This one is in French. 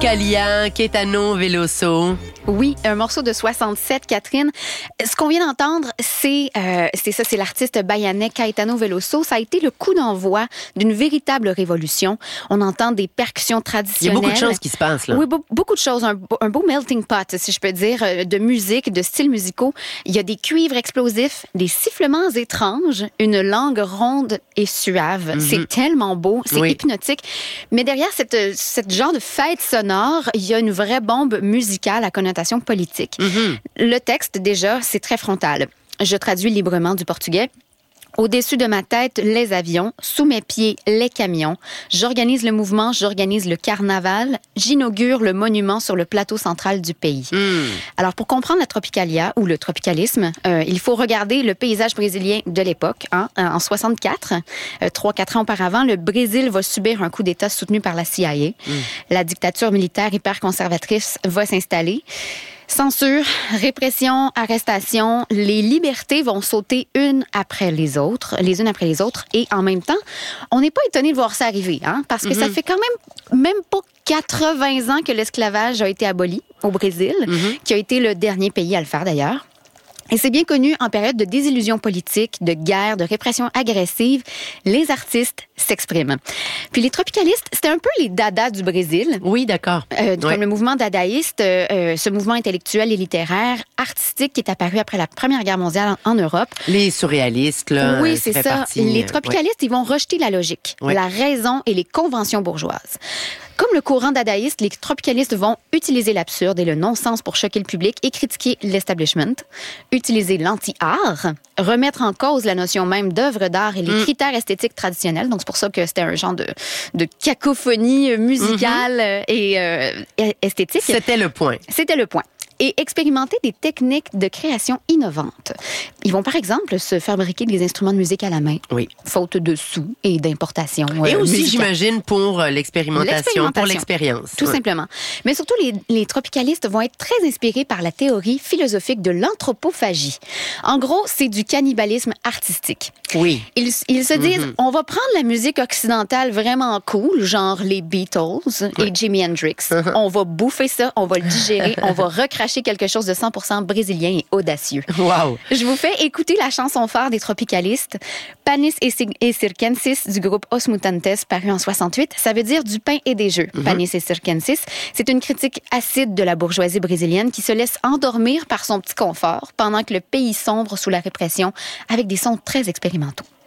Tropicalia, Caetano Veloso. Oui, un morceau de 67, Catherine. Ce qu'on vient d'entendre, c'est l'artiste baïanais Caetano Veloso. Ça a été le coup d'envoi d'une véritable révolution. On entend des percussions traditionnelles. Il y a beaucoup de choses qui se passent, là. Oui, beaucoup de choses. Un beau melting pot, si je peux dire, de musique, de styles musicaux. Il y a des cuivres explosifs, des sifflements étranges, une langue ronde et suave. C'est tellement beau, c'est hypnotique. Mais derrière cette genre de fête sonore, il y a une vraie bombe musicale à connotation politique. Le texte, déjà, c'est très frontal. Je traduis librement du portugais. Au-dessus de ma tête, les avions. Sous mes pieds, les camions. J'organise le mouvement, j'organise le carnaval. J'inaugure le monument sur le plateau central du pays. Alors, pour comprendre la Tropicalia ou le tropicalisme, il faut regarder le paysage brésilien de l'époque. En 64, 3-4 ans auparavant, le Brésil va subir un coup d'État soutenu par la CIA. La dictature militaire hyper conservatrice va s'installer. Censure, répression, arrestation, les libertés vont sauter les unes après les autres. Et en même temps, on n'est pas étonné de voir ça arriver, parce que ça fait quand même pas 80 ans que l'esclavage a été aboli au Brésil, qui a été le dernier pays à le faire d'ailleurs. Et c'est bien connu, en période de désillusion politique, de guerre, de répression agressive, les artistes s'expriment. Puis les tropicalistes, c'était un peu les dadas du Brésil. Oui, d'accord. Comme le mouvement dadaïste, ce mouvement intellectuel et littéraire, artistique qui est apparu après la Première Guerre mondiale en Europe. Les surréalistes, là. Oui, c'est ça. Partie, les tropicalistes, ils vont rejeter la logique, la raison et les conventions bourgeoises. Comme le courant dadaïste, les tropicalistes vont utiliser l'absurde et le non-sens pour choquer le public et critiquer l'establishment, utiliser l'anti-art, remettre en cause la notion même d'œuvre d'art et les critères esthétiques traditionnels. Donc, c'est pour ça que c'était un genre de cacophonie musicale et esthétique. C'était le point. C'était le point. Et expérimenter des techniques de création innovantes. Ils vont, par exemple, se fabriquer des instruments de musique à la main, faute de sous et d'importation. Et aussi, musicale. j'imagine, pour l'expérimentation, pour l'expérience. Tout simplement. Mais surtout, les tropicalistes vont être très inspirés par la théorie philosophique de l'anthropophagie. En gros, c'est du cannibalisme artistique. Oui. Ils se disent, on va prendre la musique occidentale vraiment cool, genre les Beatles et Jimi Hendrix. On va bouffer ça, on va le digérer, on va recracher quelque chose de 100% brésilien et audacieux. Wow. Je vous fais écouter la chanson phare des tropicalistes, Panis et Circenses du groupe Os Mutantes, paru en 68. Ça veut dire du pain et des jeux. Panis et Circenses. C'est une critique acide de la bourgeoisie brésilienne qui se laisse endormir par son petit confort pendant que le pays sombre sous la répression avec des sons très expérimentaux.